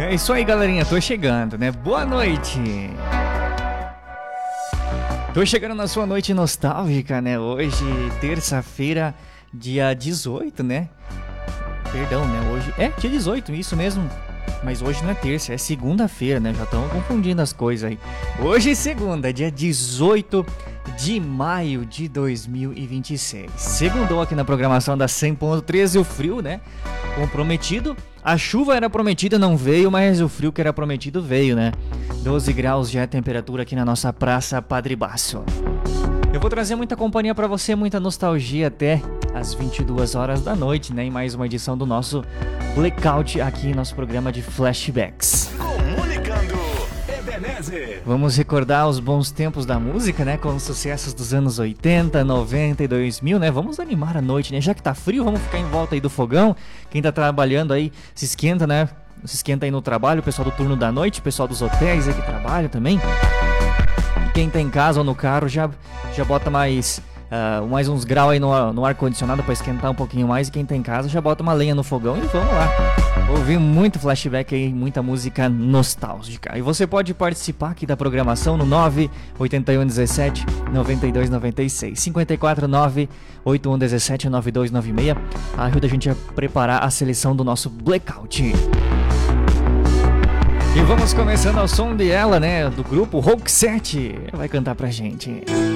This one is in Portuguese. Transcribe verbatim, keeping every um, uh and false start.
É isso aí, galerinha, tô chegando, né? Boa noite! Tô chegando na sua noite nostálgica, né? Hoje, terça-feira, dia dezoito, né? Perdão, né? Hoje é dia dezoito, isso mesmo. Mas hoje não é terça, é segunda-feira, né? Já estão confundindo as coisas aí. Hoje é segunda, dia dezoito de maio de dois mil e vinte e seis. Segundou aqui na programação da cem ponto treze, o frio, né? Comprometido. A chuva era prometida, não veio, mas o frio que era prometido veio, né? doze graus já é a temperatura aqui na nossa Praça Padre Basso. Eu vou trazer muita companhia pra você, muita nostalgia até às vinte e duas horas da noite, né? Em mais uma edição do nosso Blackout aqui, nosso programa de flashbacks. Comunicando Ebenezer. Vamos recordar os bons tempos da música, né? Com os sucessos dos anos oitenta, noventa e dois mil, né? Vamos animar a noite, né? Já que tá frio, vamos ficar em volta aí do fogão. Quem tá trabalhando aí se esquenta, né? Se esquenta aí no trabalho, o pessoal do turno da noite, o pessoal dos hotéis aí que trabalha também. E quem tá em casa ou no carro já, já bota mais... Uh, mais uns graus aí no, no ar-condicionado pra esquentar um pouquinho mais. E quem tá em casa já bota uma lenha no fogão e vamos lá ouvir muito flashback aí, muita música nostálgica. E você pode participar aqui da programação no nove oito um um sete nove dois nove seis, cinco quatro nove oito um um sete nove dois nove seis. Ajuda a gente a preparar a seleção do nosso Blackout. E vamos começando ao som de ela, né, do grupo Rock sete. Vai cantar pra gente.